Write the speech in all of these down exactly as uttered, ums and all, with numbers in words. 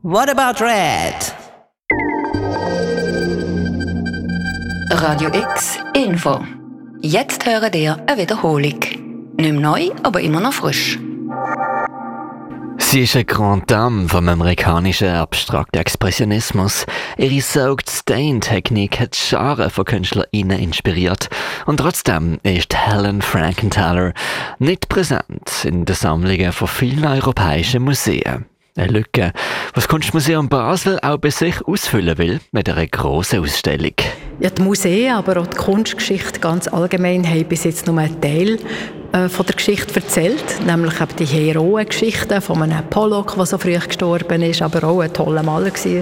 What about red? Radio X Info. Jetzt hören ihr eine Wiederholung. Nicht mehr neu, aber immer noch frisch. Sie ist eine Grande Dame vom amerikanischen abstrakten Expressionismus. Ihre Soaked-Stain-Technik hat Scharen von KünstlerInnen inspiriert. Und trotzdem ist Helen Frankenthaler nicht präsent in den Sammlungen von vielen europäischen Museen. Eine Lücke, die das Kunstmuseum Basel auch bei sich ausfüllen will mit einer grossen Ausstellung. Ja, die Museen, aber auch die Kunstgeschichte ganz allgemein haben bis jetzt nur einen Teil äh, von der Geschichte erzählt, nämlich eben die Heroengeschichte von einem Pollock, der so früh gestorben ist, aber auch ein toller Maler war.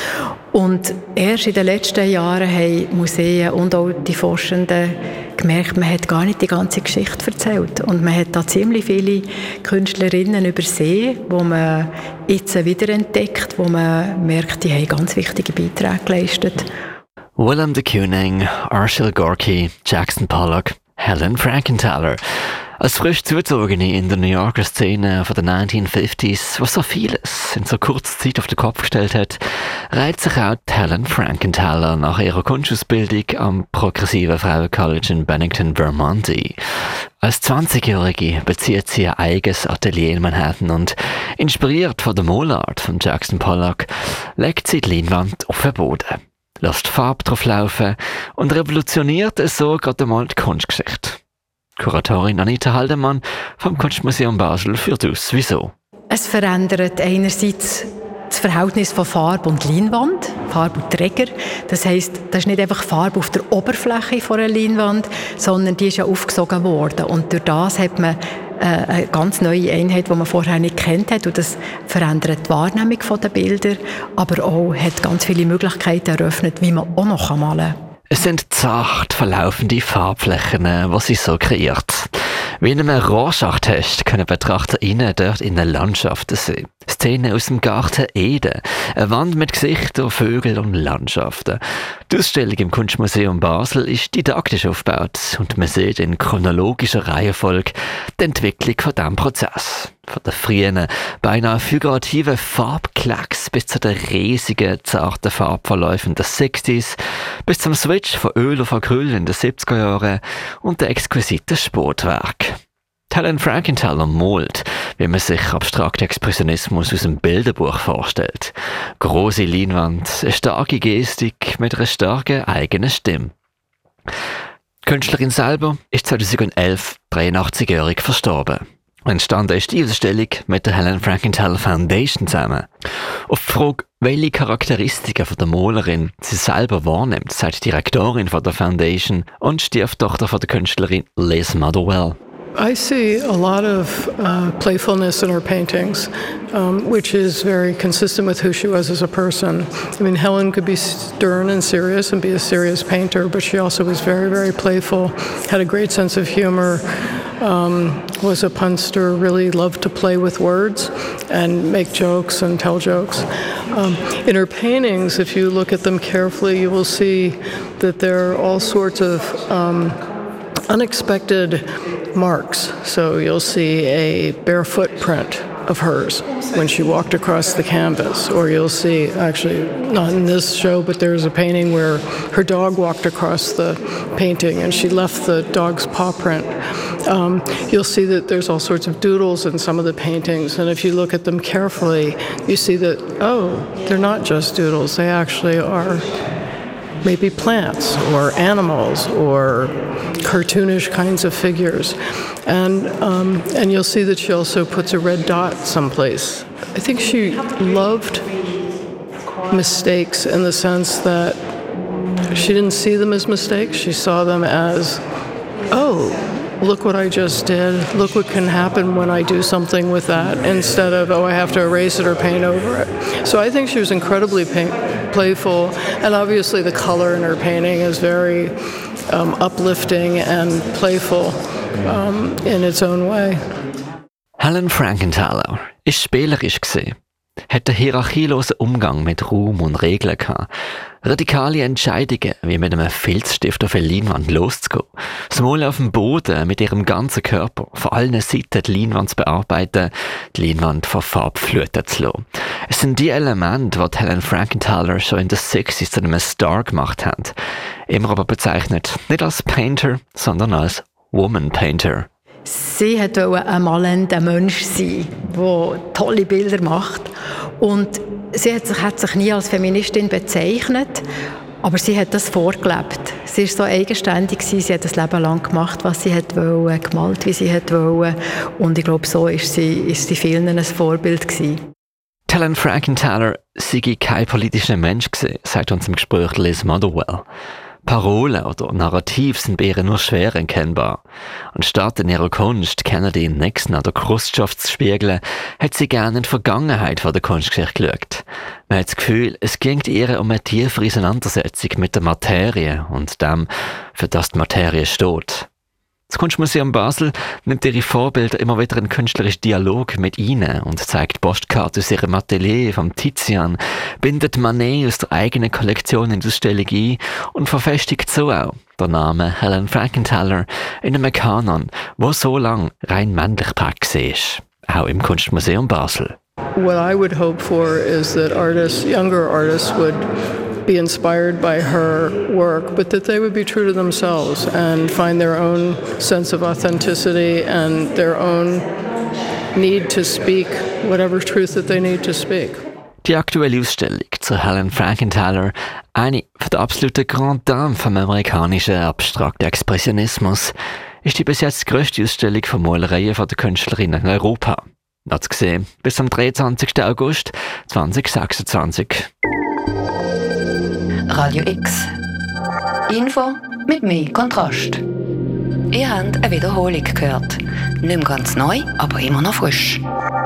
Und erst in den letzten Jahren haben Museen und auch die Forschenden gemerkt, man hat gar nicht die ganze Geschichte erzählt. Und man hat da ziemlich viele Künstlerinnen übersehen, die man jetzt wiederentdeckt, wo man merkt, die haben ganz wichtige Beiträge geleistet. Willem de Kooning, Arshile Gorky, Jackson Pollock, Helen Frankenthaler. Als frisch Zugezogene in der New Yorker Szene von den neunzehnhundertfünfziger, was so vieles in so kurzer Zeit auf den Kopf gestellt hat, reiht sich auch Helen Frankenthaler nach ihrer Kunstausbildung am progressiven Frauencollege in Bennington, Vermont ein. Als zwanzigjährige bezieht sie ein eigenes Atelier in Manhattan und, inspiriert von der Malart von Jackson Pollock, legt sie die Leinwand auf den Boden, lässt Farbe drauf laufen und revolutioniert so gerade einmal die Kunstgeschichte. Kuratorin Anita Haldemann vom Kunstmuseum Basel führt aus, wieso. Es verändert einerseits das Verhältnis von Farbe und Leinwand, Farbe und Träger. Das heisst, das ist nicht einfach Farbe auf der Oberfläche von einer Leinwand, sondern die ist ja aufgesogen worden. Und durch das hat man eine ganz neue Einheit, die man vorher nicht kennt hat. Und das verändert die Wahrnehmung der Bilder, aber auch hat ganz viele Möglichkeiten eröffnet, wie man auch noch malen kann. Es sind zart verlaufende Farbflächen, die sie so kreiert. Wie in einem Rorschach-Test können BetrachterInnen dort in den Landschaften sehen. Szenen aus dem Garten Eden, eine Wand mit Gesichtern, Vögeln und Landschaften. Die Ausstellung im Kunstmuseum Basel ist didaktisch aufgebaut und man sieht in chronologischer Reihenfolge die Entwicklung von diesem Prozess. Von den frühen, beinahe figurativen Farbklecks bis zu den riesigen, zarten Farbverläufen der sechziger bis zum Switch von Öl auf Acryl in den siebziger Jahren und den exquisiten Sportwerk. Helen Frankenthaler malt, wie man sich abstrakten Expressionismus aus dem Bilderbuch vorstellt. Grosse Leinwand, eine starke Gestik mit einer starken eigenen Stimme. Die Künstlerin selber ist zweitausendelf dreiundachtzig-jährig verstorben. Entstanden ist die Ausstellung mit der Helen Frankenthaler Foundation zusammen. Auf die Frage, welche Charakteristiken von der Malerin sie selber wahrnimmt, sagt die Direktorin von der Foundation und Stieftochter von der Künstlerin Liz Motherwell. I see a lot of uh, playfulness in her paintings, um, which is very consistent with who she was as a person. I mean, Helen could be stern and serious and be a serious painter, but she also was very, very playful, had a great sense of humor, um, was a punster, really loved to play with words and make jokes and tell jokes. Um, in her paintings, if you look at them carefully, you will see that there are all sorts of um, unexpected marks. So you'll see a bare footprint of hers when she walked across the canvas, or you'll see, actually not in this show, but there's a painting where her dog walked across the painting and she left the dog's paw print. Um, you'll see that there's all sorts of doodles in some of the paintings, and if you look at them carefully, you see that, oh, they're not just doodles, they actually are maybe plants or animals or cartoonish kinds of figures. And um, and you'll see that she also puts a red dot someplace. I think she loved mistakes in the sense that she didn't see them as mistakes. She saw them as, oh, look what I just did. Look what can happen when I do something with that, instead of, oh, I have to erase it or paint over it. So I think she was incredibly paint- playful, and obviously the color in her painting is very um, uplifting and playful um, in its own way. Helen Frankenthaler ist spielerisch gewesen, hat einen hierarchielosen Umgang mit Raum und Regeln gehabt, radikale Entscheidungen, wie mit einem Filzstift auf eine Leinwand loszugehen, das Malen auf dem Boden mit ihrem ganzen Körper, von allen Seiten die Leinwand zu bearbeiten, die Leinwand von Farbe fluten zu lassen. Es sind die Elemente, die Helen Frankenthaler schon in den sechziger zu einem Star gemacht hat. Immer aber bezeichnet nicht als Painter, sondern als Woman Painter. Sie wollte ein malender Mensch sein, der tolle Bilder macht. Und sie hat sich, hat sich nie als Feministin bezeichnet, aber sie hat das vorgelebt. Sie war so eigenständig, sie hat das Leben lang gemacht, was sie wollte, gemalt, wie sie wollte. Und ich glaube, so ist sie, ist sie vielen ein Vorbild gewesen. Helen Frankenthaler sei kein politischer Mensch gewesen, sagt uns im Gespräch Liz Motherwell. Parolen oder Narrativ sind bei ihr nur schwer erkennbar. Anstatt in ihrer Kunst Kennedy in Nixon oder Khrushchev zu spiegeln, hat sie gerne in die Vergangenheit von der Kunstgeschichte geschaut. Man hat das Gefühl, es ging ihr um eine tiefere Auseinandersetzung mit der Materie und dem, für das die Materie steht. Das Kunstmuseum Basel nimmt ihre Vorbilder immer wieder in künstlerischen Dialog mit ihnen und zeigt Postkarten aus ihrem Atelier vom Tizian, bindet Manet aus der eigenen Kollektion in die Ausstellung ein und verfestigt so auch der Name Helen Frankenthaler in einem Kanon, wo so lang rein männlich geprägt war, auch im Kunstmuseum Basel. What I would hope for is that artists, younger artists would be inspired by her work, but that they would be true to themselves and find their own sense of authenticity and their own need to speak whatever truth that they need to speak. Die aktuelle Ausstellung zu Helen Frankenthaler, eine von der absoluten Grande Dame vom amerikanischen abstrakten Expressionismus, ist die bis jetzt grösste Ausstellung von Malereien von der Künstlerin in Europa. Noch zu sehen bis am dreiundzwanzigsten August zweitausendsechsundzwanzig. Radio X. Info mit mehr Kontrast. Ihr habt eine Wiederholung gehört. Nicht mehr ganz neu, aber immer noch frisch.